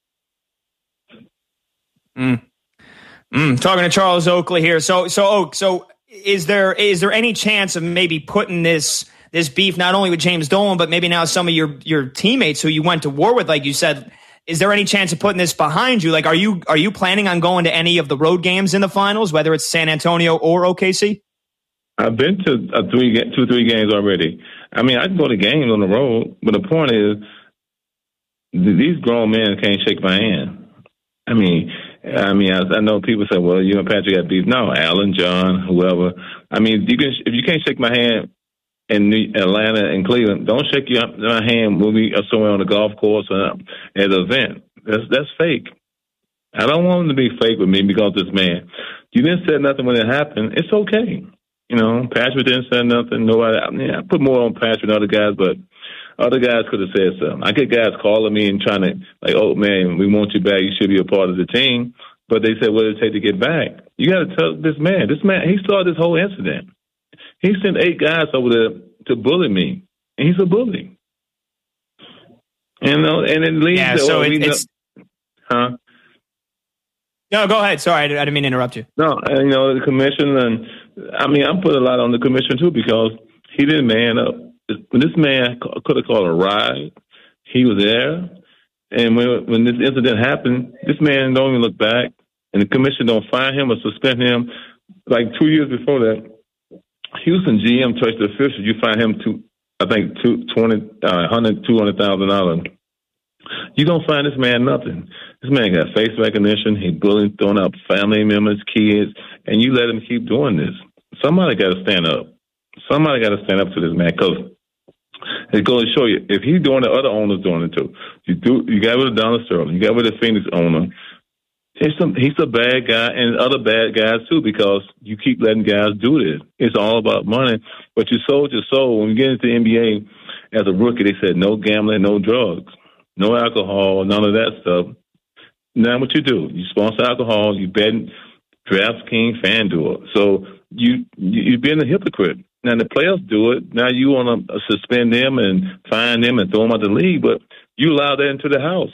Mm. Mm. Talking to Charles Oakley here. So, so Oak, so is there is there any chance of maybe putting this this beef not only with James Dolan, but maybe now some of your your teammates who you went to war with, like you said, is there any chance of putting this behind you? Like, are you are you planning on going to any of the road games in the finals, whether it's San Antonio or O K C? I've been to a three, two, three games already. I mean, I can go to games on the road, but the point is, these grown men can't shake my hand. I mean, I mean, I, I know people say, "Well, you and Patrick got beef." No, Alan, John, whoever. I mean, you can if you can't shake my hand in New, Atlanta and Cleveland, don't shake your my hand when we are somewhere on the golf course or at an event. That's that's fake. I don't want them to be fake with me because this man. You didn't say nothing when it happened. It's okay. You know, Patrick didn't say nothing. Nobody. I mean, I put more on Patrick and other guys, but other guys could have said something. I get guys calling me and trying to, like, oh, man, we want you back. You should be a part of the team. But they said, what does it take to get back? You got to tell this man. This man, he started this whole incident. He sent eight guys over there to bully me. And he's a bully. You know, and it leads yeah, to, so oh, it, we it's... know, huh? No, go ahead. Sorry, I didn't mean to interrupt you. No, and, you know, the commission, and I mean, I'm putting a lot on the commission, too, because he didn't man up. When this man could have called a ride, he was there. And when when this incident happened, this man don't even look back, and the commission don't fire him or suspend him. Like two years before that, Houston G M touched the official. You fine him to, I think, two, twenty, uh, one hundred, two hundred thousand dollars. You don't find this man nothing. This man got face recognition. He bullying, throwing out family members, kids, and you let him keep doing this. Somebody got to stand up. Somebody got to stand up to this man, because it's going to show you, if he's doing it, other owners doing it too. You do. You got rid of Donald Sterling. You got rid of the Phoenix owner. It's some, he's a bad guy, and other bad guys too, because you keep letting guys do this. It's all about money. But you sold your soul. When you get into the N B A as a rookie, they said no gambling, no drugs, no alcohol, none of that stuff. Now what you do? You sponsor alcohol. You bet DraftKings, FanDuel. So you, you you're being a hypocrite. Now the players do it. Now you want to suspend them and fine them and throw them out the league, but you allow that into the house.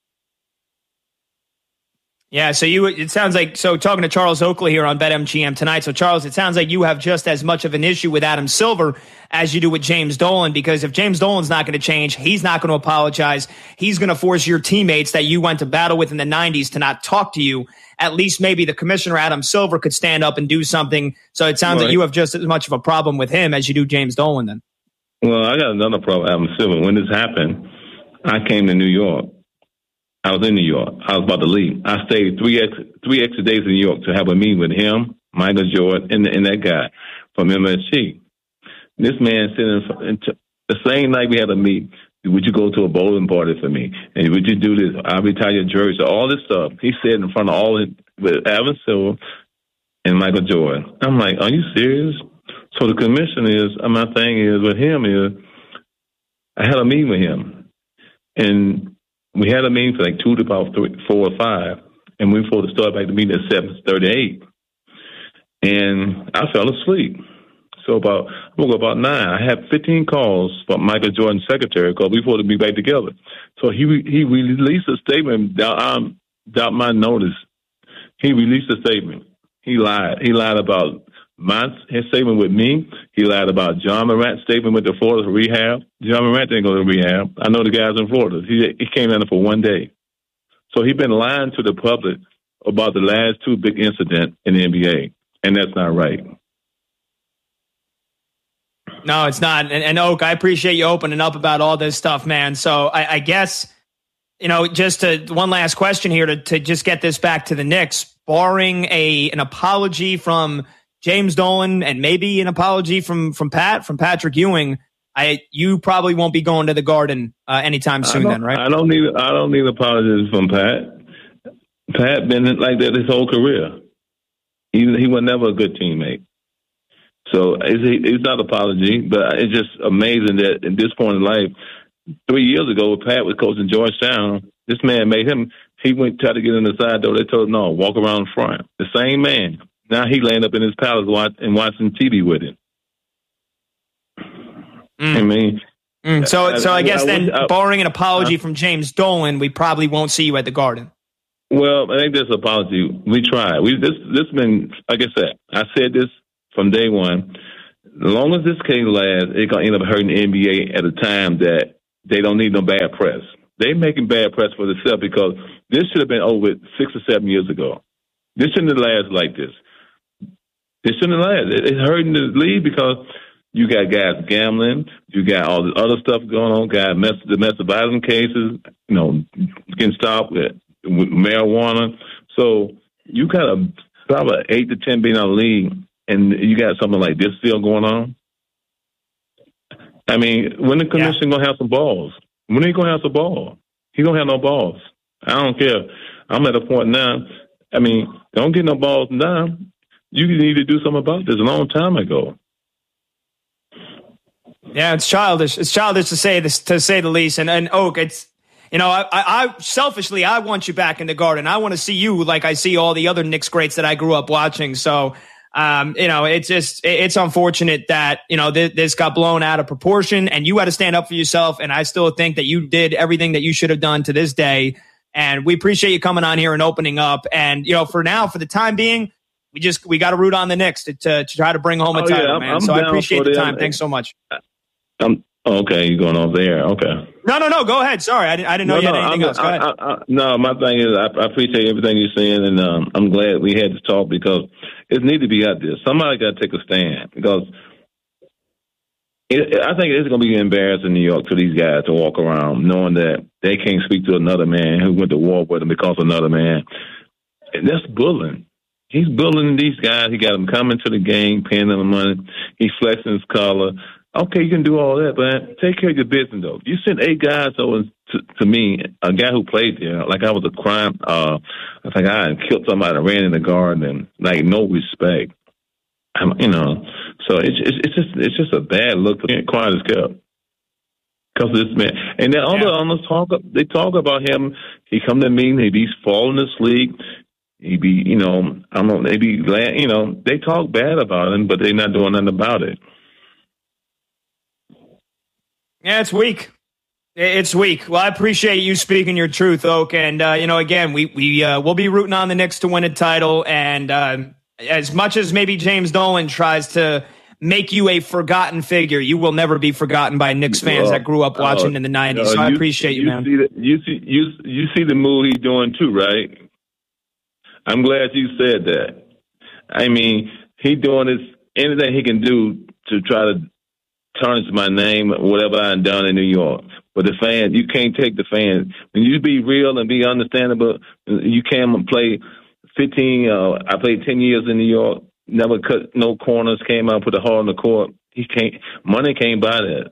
Yeah, so you it sounds like, so talking to Charles Oakley here on BetMGM tonight. So, Charles, it sounds like you have just as much of an issue with Adam Silver as you do with James Dolan, because if James Dolan's not going to change, he's not going to apologize. He's going to force your teammates that you went to battle with in the nineties to not talk to you. At least maybe the commissioner, Adam Silver, could stand up and do something. So it sounds right. like you have just as much of a problem with him as you do James Dolan then. Well, I got another problem with Adam Silver. When this happened, I came to New York. I was in New York. I was about to leave. I stayed three ex, three extra days in New York to have a meeting with him, Michael Jordan, and, and that guy from M S G. This man sitting in, the same night we had a meet. Would you go to a bowling party for me? And would you do this? I'll retire your jersey. All this stuff. He said in front of all of with Adam Silver and Michael Jordan. I'm like, are you serious? So the commission is, my thing is with him is, I had a meeting with him, and we had a meeting for like two to about three, four or five, and we were supposed to start back the meeting at seven thirty-eight. And I fell asleep. So about, I woke up about nine. I had fifteen calls from Michael Jordan's secretary because we were supposed to be back together. So he he released a statement without, um, without my notice. He released a statement. He lied. He lied about my his statement with me. He lied about John Morant's statement with the Florida rehab. John Morant didn't go to rehab. I know the guys in Florida. He he came down for one day. So he's been lying to the public about the last two big incidents in the N B A, and that's not right. No, it's not. And, and Oak, I appreciate you opening up about all this stuff, man. So I, I guess, you know, just to, one last question here to, to just get this back to the Knicks, barring a an apology from James Dolan and maybe an apology from from Pat, from Patrick Ewing, I you probably won't be going to the Garden uh, anytime soon then, right? I don't need I don't need apologies from Pat. Pat been like that his whole career. He he was never a good teammate. So it's, it's not an apology, but it's just amazing that at this point in life, three years ago, Pat was coaching Georgetown. This man made him, he went try to get in the side door. They told him, no, walk around front. The same man. Now he laying up in his palace watch, and watching T V with him. Mm. I mean, mm. so I, so I, I guess I, then, I, barring an apology uh, from James Dolan, we probably won't see you at the Garden. Well, I think this apology, we tried. We this this been, like I said, I said this from day one. As long as this case lasts, it's going to end up hurting the N B A at a time that they don't need no bad press. They're making bad press for themselves because this should have been over six or seven years ago. This shouldn't have lasted like this. This shouldn't have lasted. It's hurting the league because you got guys gambling. You got all this other stuff going on. Guys, mess, domestic violence cases, you know, getting stopped with, with marijuana. So you got a probably an eight to ten billion dollar league, and you got something like this still going on. I mean, when the commission yeah. gonna have some balls? When are you gonna have some balls? He gonna have no balls. I don't care. I'm at a point now. I mean, don't get no balls now. You need to do something about this a long time ago. Yeah, it's childish. It's childish to say this, to say the least. And and Oak, it's, you know, I, I selfishly I want you back in the Garden. I want to see you like I see all the other Knicks greats that I grew up watching. So, um, you know, it's just it's unfortunate that you know th- this got blown out of proportion, and you had to stand up for yourself. And I still think that you did everything that you should have done to this day. And we appreciate you coming on here and opening up. And you know, for now, for the time being, we just we got to root on the Knicks to, to to try to bring home a oh, title, yeah, I'm, man. I'm so I appreciate the time. I'm, Thanks so much. I'm okay. You're going over there. Okay. No, no, no. Go ahead. Sorry, I didn't. I didn't know no, you had no, anything I'm, else. Go ahead. I, I, I, no, my thing is, I, I appreciate everything you're saying, and um, I'm glad we had this talk because it needs to be out there. Somebody got to take a stand because it, I think it's going to be embarrassing in New York for these guys to walk around knowing that they can't speak to another man who went to war with them because of another man. And that's bullying. He's bullying these guys. He got them coming to the game, paying them money. He's flexing his collar. Okay, you can do all that, but take care of your business, though. You sent eight guys over to, to me, a guy who played there, like I was a crime. Uh, I think I had killed somebody, ran in the garden, and like no respect. I'm, you know, so it's, it's it's just it's just a bad look. Quiet as kept because of this man. And then other on the talk, they talk about him. He come to me, he be falling asleep. He be, you know, I don't know, they be, you know, they talk bad about him, but they're not doing nothing about it. Yeah, it's weak. It's weak. Well, I appreciate you speaking your truth, Oak. And, uh, you know, again, we, we, uh, we'll be rooting on the Knicks to win a title. And uh, as much as maybe James Dolan tries to make you a forgotten figure, you will never be forgotten by Knicks fans uh, that grew up watching uh, in the nineties. Uh, so I you, appreciate you, you man. See the, you, see, you, you see the move he's doing, too, right? I'm glad you said that. I mean, he doing this, anything he can do to try to tarnish my name, whatever I've done in New York. But the fans, you can't take the fans. When you be real and be understandable, you can't play fifteen, uh, I played ten years in New York, never cut no corners, came out, put a hole in the court. He can't, money can't buy that.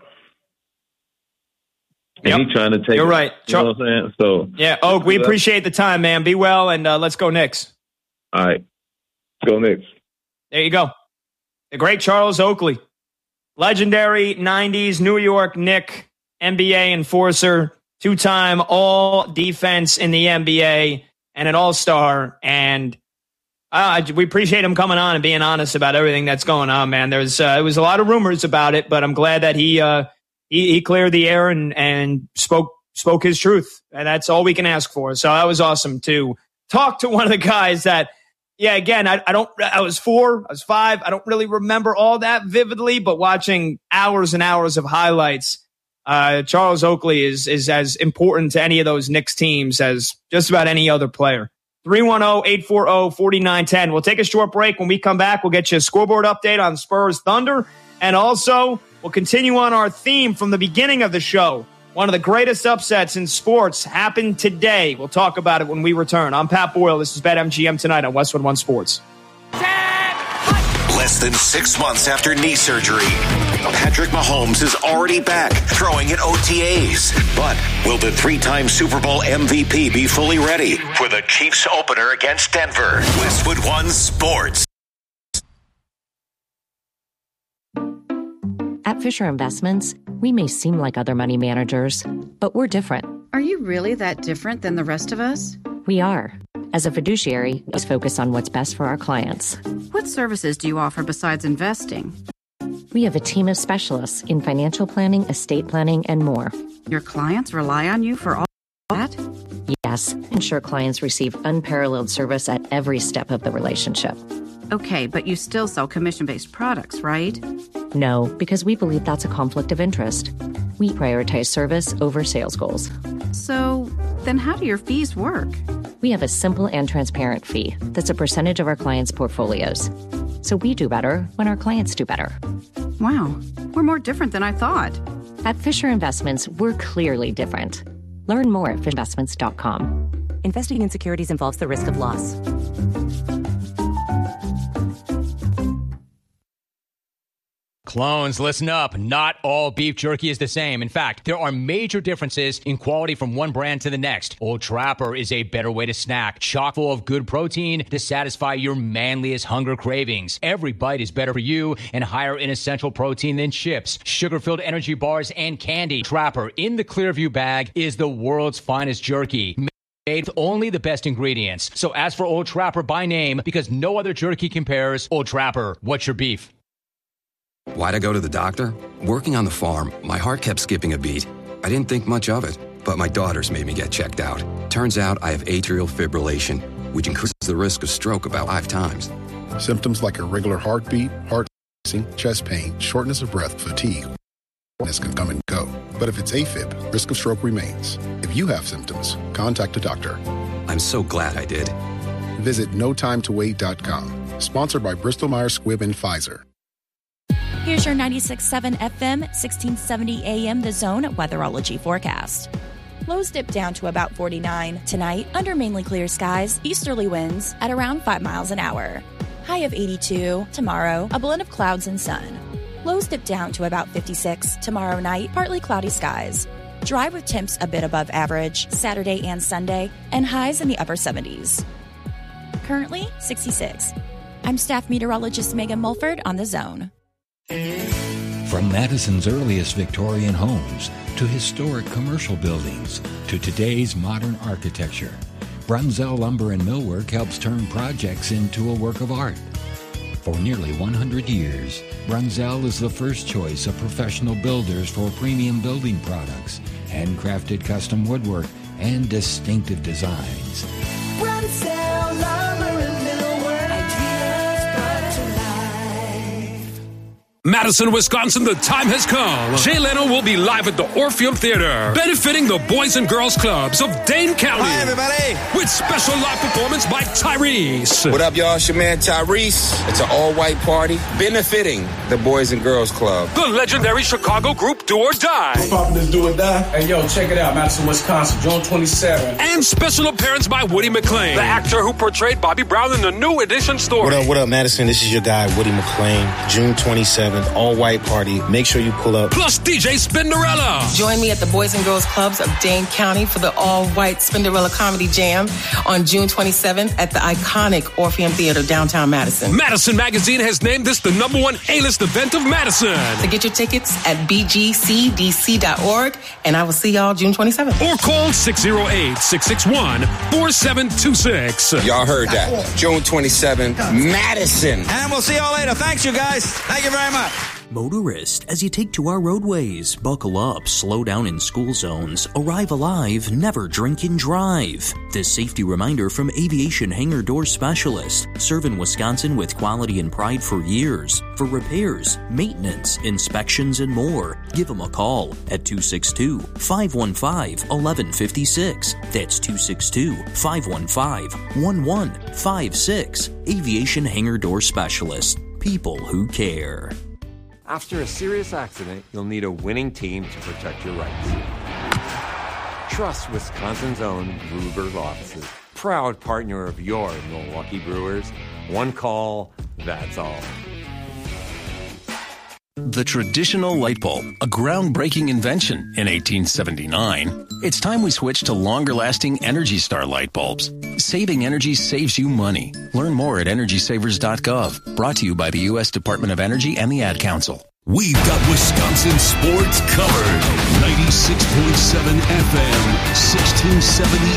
And yep. He's trying to take You're it, right. You know what I'm saying? So, yeah, Oak, we appreciate the time, man. Be well, and uh, let's go Knicks. All right. Go Knicks. There you go. The great Charles Oakley. Legendary nineties New York Knick N B A enforcer, two-time all-defense in the N B A, and an all-star. And uh, we appreciate him coming on and being honest about everything that's going on, man. There's uh, it was a lot of rumors about it, but I'm glad that he uh, he, he cleared the air and, and spoke spoke his truth. And that's all we can ask for. So that was awesome to talk to one of the guys that, yeah, again, I, I don't, I was four, I was five. I don't really remember all that vividly, but watching hours and hours of highlights, uh, Charles Oakley is, is as important to any of those Knicks teams as just about any other player. three one zero, eight four zero, four nine one zero. We'll take a short break. When we come back, we'll get you a scoreboard update on Spurs Thunder. And also, we'll continue on our theme from the beginning of the show. One of the greatest upsets in sports happened today. We'll talk about it when we return. I'm Pat Boyle. This is BetMGM Tonight on Westwood One Sports. Less than six months after knee surgery, Patrick Mahomes is already back throwing in O T As. But will the three-time Super Bowl M V P be fully ready for the Chiefs opener against Denver? Westwood One Sports. At Fisher Investments, we may seem like other money managers, but we're different. Are you really that different than the rest of us? We are. As a fiduciary, we focus on what's best for our clients. What services do you offer besides investing? We have a team of specialists in financial planning, estate planning, and more. Your clients rely on you for all that? Yes. Ensure clients receive unparalleled service at every step of the relationship. Okay, but you still sell commission-based products, right? No, because we believe that's a conflict of interest. We prioritize service over sales goals. So, then how do your fees work? We have a simple and transparent fee that's a percentage of our clients' portfolios. So we do better when our clients do better. Wow, we're more different than I thought. At Fisher Investments, we're clearly different. Learn more at fisher investments dot com. Investing in securities involves the risk of loss. Clones, listen up. Not all beef jerky is the same. In fact, there are major differences in quality from one brand to the next. Old Trapper is a better way to snack, chock full of good protein to satisfy your manliest hunger cravings. Every bite is better for you and higher in essential protein than chips, sugar-filled energy bars, and candy. Trapper in the Clearview bag is the world's finest jerky. Made with only the best ingredients. So ask for Old Trapper by name because no other jerky compares. Old Trapper, what's your beef? Why'd I go to the doctor? Working on the farm, my heart kept skipping a beat. I didn't think much of it, but my daughters made me get checked out. Turns out I have atrial fibrillation, which increases the risk of stroke about five times. Symptoms like irregular heartbeat, heart racing, chest pain, shortness of breath, fatigue, this can come and go. But if it's AFib, risk of stroke remains. If you have symptoms, contact a doctor. I'm so glad I did. Visit no time to wait dot com. Sponsored by Bristol Myers Squibb and Pfizer. Here's your ninety-six point seven F M, sixteen seventy A M The Zone weatherology forecast. Lows dip down to about forty-nine. Tonight, under mainly clear skies, easterly winds at around five miles an hour. High of eighty-two. Tomorrow, a blend of clouds and sun. Lows dip down to about fifty-six. Tomorrow night, partly cloudy skies. Dry with temps a bit above average Saturday and Sunday, and highs in the upper seventies. Currently, sixty-six. I'm staff meteorologist Megan Mulford on The Zone. From Madison's earliest Victorian homes to historic commercial buildings to today's modern architecture, Brunzell Lumber and Millwork helps turn projects into a work of art. For nearly one hundred years, Brunzell is the first choice of professional builders for premium building products, handcrafted custom woodwork, and distinctive designs. Brunzell Lumber and Millwork, ideas brought to life. Madison, Wisconsin, the time has come. Jay Leno will be live at the Orpheum Theater, benefiting the Boys and Girls Clubs of Dane County. Hi, everybody. With special live performance by Tyrese. What up, y'all? It's your man Tyrese. It's an all-white party benefiting the Boys and Girls Club. The legendary Chicago group Do or Die. What's poppin' this Do or Die? Hey, yo, check it out. Madison, Wisconsin, June twenty-seventh. And special appearance by Woody McClain, the actor who portrayed Bobby Brown in the New Edition story. What up, what up, Madison? This is your guy, Woody McClain. June twenty-seventh, all-white party. Make sure you pull up. Plus D J Spinderella. Join me at the Boys and Girls Clubs of Dane County for the all-white Spinderella Comedy Jam on June twenty-seventh at the iconic Orpheum Theater, downtown Madison. Madison Magazine has named this the number one A-list event of Madison. To get your tickets at b g c d c dot org, and I will see y'all June twenty-seventh. Or call six oh eight, six six one, four seven two six. Y'all heard that. June twenty-seventh, Madison. And we'll see y'all later. Thanks, you guys. Thank you very much. Motorist, as you take to our roadways, buckle up, slow down in school zones, arrive alive, never drink and drive. This safety reminder from Aviation Hangar Door Specialist, serving Wisconsin with quality and pride for years. For repairs, maintenance, inspections, and more, give them a call at two six two, five one five, one one five six. That's two six two, five one five, one one five six. Aviation Hangar Door Specialist. People who care. After a serious accident, you'll need a winning team to protect your rights. Trust Wisconsin's own Ruger's offices. Proud partner of your Milwaukee Brewers. One call, that's all. The traditional light bulb, a groundbreaking invention in eighteen seventy-nine. It's time we switch to longer-lasting Energy Star light bulbs. Saving energy saves you money. Learn more at energy savers dot gov. Brought to you by the U S Department of Energy and the Ad Council. We've got Wisconsin sports covered. ninety-six point seven F M, sixteen seventy